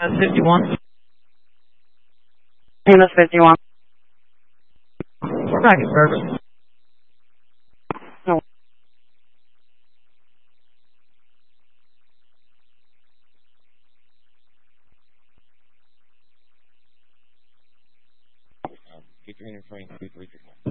51. Unit 51. Right, perfect. No. Keep your hand in front of you.